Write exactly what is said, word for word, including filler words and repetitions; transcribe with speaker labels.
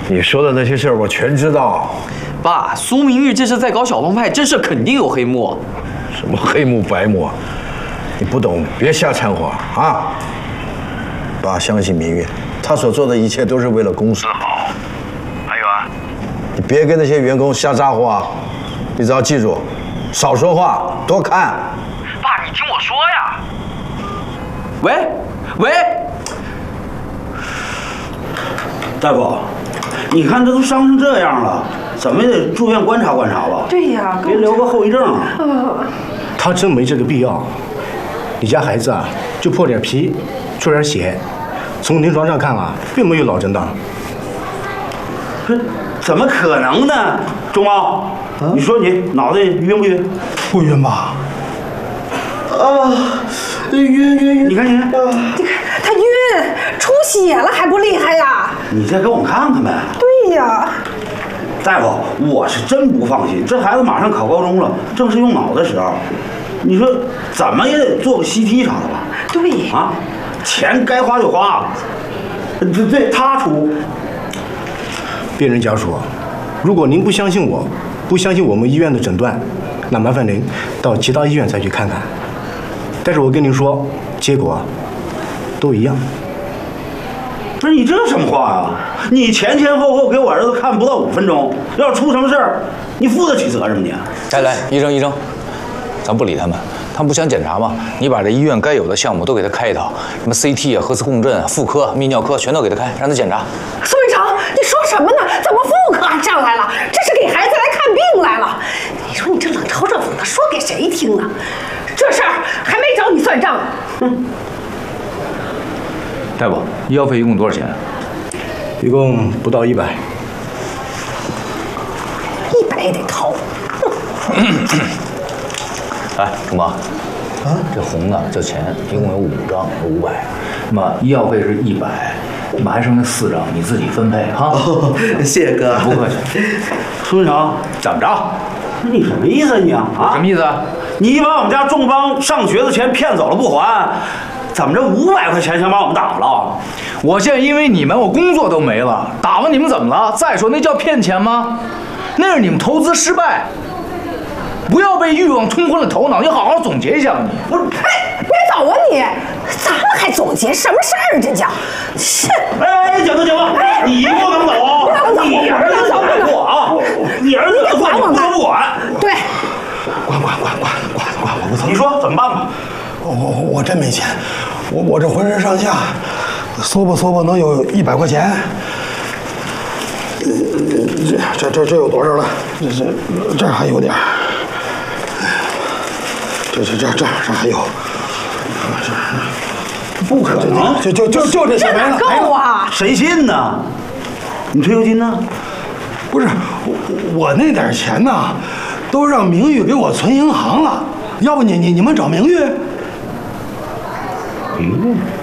Speaker 1: 你说的那些事儿我全知道。
Speaker 2: 爸，苏明玉这是在搞小帮派，这事肯定有黑幕。
Speaker 1: 什么黑幕白幕？你不懂，别瞎掺和啊！爸相信明玉，他所做的一切都是为了公司好。还有啊，你别跟那些员工瞎咋呼啊！你只要记住，少说话，多看。
Speaker 3: 爸，你听我说呀。
Speaker 2: 喂，喂，
Speaker 4: 大夫，你看这都伤成这样了，怎么也得住院观察观察吧？
Speaker 5: 对呀，
Speaker 4: 别留个后遗症啊！
Speaker 6: 他真没这个必要。你家孩子啊，就破点皮，出点血，从临床上看啊，并没有脑震荡。
Speaker 4: 这怎么可能呢？钟猫，啊、你说你脑袋晕不晕？
Speaker 6: 不晕吧？
Speaker 4: 啊，晕晕晕！你看你，啊、
Speaker 5: 你看他晕，出血了还不厉害呀？
Speaker 4: 你再给我们看看呗。
Speaker 5: 对呀。
Speaker 4: 大夫，我是真不放心，这孩子马上考高中了，正是用脑的时候。你说怎么也得做个 C T 啥的吧？
Speaker 5: 对
Speaker 4: 啊，钱该花就花，这这他出。
Speaker 6: 病人家属，如果您不相信我，不相信我们医院的诊断，那麻烦您到其他医院再去看看。但是我跟您说，结果都一样。
Speaker 4: 不是你这什么话呀？你前前后后给我儿子看不到五分钟，要出什么事儿，你负得起责任吗你？
Speaker 7: 来来，医生医生。咱不理他们，他们不想检查吗？你把这医院该有的项目都给他开一套，什么 C T 啊、核磁共振、妇科、泌尿科全都给他开，让他检查。
Speaker 5: 苏文成，你说什么呢？怎么妇科还上来了？这是给孩子来看病来了。你说你这冷嘲热讽的说给谁听啊？这事儿还没找你算账呢。嗯。
Speaker 7: 大夫，医药费一共多少钱？
Speaker 6: 一共不到一百。
Speaker 5: 一百也得掏。
Speaker 7: 哎，什么？啊，这红的这钱一共有五张，有五百。那么医药费是一百，你们还剩下四张，你自己分配哈。
Speaker 8: 哦，谢谢哥。
Speaker 7: 不客气。
Speaker 4: 苏文成，
Speaker 7: 怎么着？
Speaker 4: 你什么意思你啊？啊？
Speaker 7: 什么意思啊？
Speaker 4: 你把我们家仲邦上学的钱骗走了不还，怎么这五百块钱想把我们打发了？
Speaker 2: 我现在因为你们，我工作都没了，打发你们怎么了？再说那叫骗钱吗？那是你们投资失败。不要被欲望冲昏了头脑，你好好总结一下你。
Speaker 5: 不是，哎，别走啊你！咱们还总结什么事儿？这叫，是。
Speaker 4: 哎，景子景子，你不能走啊！你儿子走不管啊！你儿子的错你不能不管。
Speaker 5: 对。
Speaker 6: 管管管管管管我不走。
Speaker 4: 你说怎么办吧？
Speaker 6: 我我我真没钱，我我这浑身上下，搜吧搜吧能有一百块钱。这这这这有多少了？这这这还有点。这这这这这还有，这不可能，就就就就这些没了，
Speaker 5: 够啊！
Speaker 4: 谁信呢？你退休金呢？
Speaker 6: 不是我我那点钱呢，都让明玉给我存银行了。要不你你你们找明玉？
Speaker 4: 明玉。